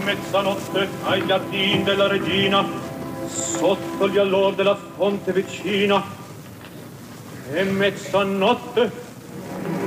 mezzanotte ai giardini della regina, sotto gli allor della fonte vicina. E mezzanotte